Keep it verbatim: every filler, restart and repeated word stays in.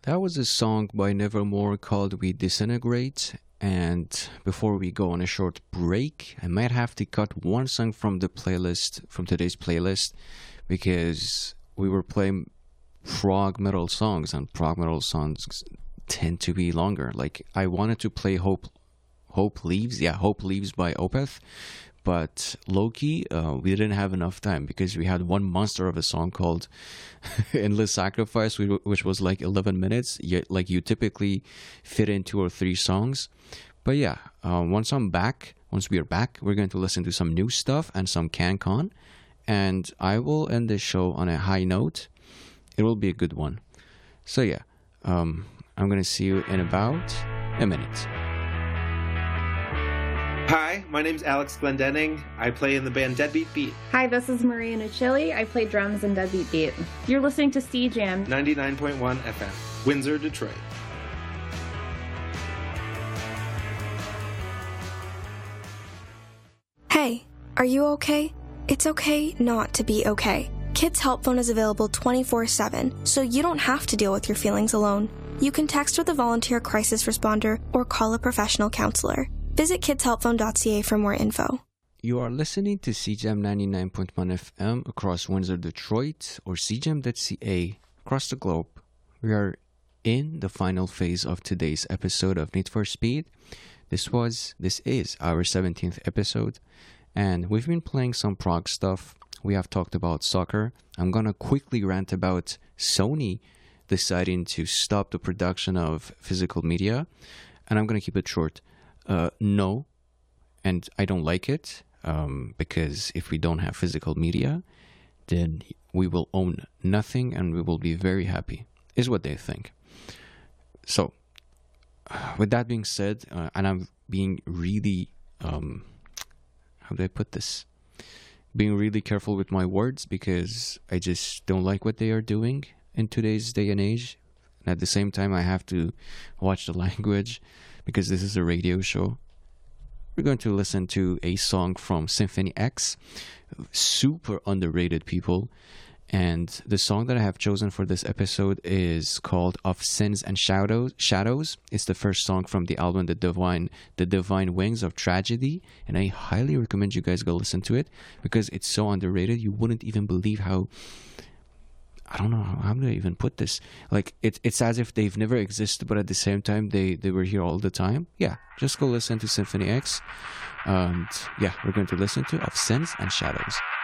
That was a song by Nevermore called We Disintegrate. And before we go on a short break, I might have to cut one song from the playlist, from today's playlist, because we were playing prog metal songs, and prog metal songs tend to be longer. Like, I wanted to play Hope Hope Leaves, yeah, Hope Leaves by Opeth, but low-key, uh, we didn't have enough time because we had one monster of a song called Endless Sacrifice, which was like eleven minutes, yet like you typically fit in two or three songs. But yeah, uh, once I'm back, once we are back, we're going to listen to some new stuff and some CanCon, and I will end this show on a high note. It will be a good one. So yeah, um, I'm going to see you in about a minute. Hi, my name's Alex Glendenning. I play in the band Deadbeat Beat. Hi, this is Maria Nucilli. I play drums in Deadbeat Beat. You're listening to C Jam ninety-nine point one F M, Windsor, Detroit. Hey, are you okay? It's okay not to be okay. Kids Help Phone is available twenty-four seven, so you don't have to deal with your feelings alone. You can text with a volunteer crisis responder or call a professional counselor. Visit kids help phone dot c a for more info. You are listening to C J A M ninety-nine point one F M across Windsor, Detroit, or C J A M dot c a across the globe. We are in the final phase of today's episode of Need for Speed. This was, this is our seventeenth episode, and we've been playing some prog stuff. We have talked about soccer. I'm gonna quickly rant about Sony deciding to stop the production of physical media, and I'm gonna keep it short. Uh, no, and I don't like it, um, because if we don't have physical media, then we will own nothing and we will be very happy, is what they think. So, uh, with that being said, uh, and I'm being really, um, how do I put this? Being really careful with my words because I just don't like what they are doing in today's day and age. And at the same time, I have to watch the language, because this is a radio show. We're going to listen to a song from Symphony X, super underrated, people. And the song that I have chosen for this episode is called Of Sins and Shadows. Shadows. It's the first song from the album The Divine, The Divine Wings of Tragedy. And I highly recommend you guys go listen to it because it's so underrated. You wouldn't even believe how... I don't know how, how do I even put this. Like, it, it's as if they've never existed, but at the same time, they, they were here all the time. Yeah, just go listen to Symphony X. And yeah, we're going to listen to Of Sins and Shadows.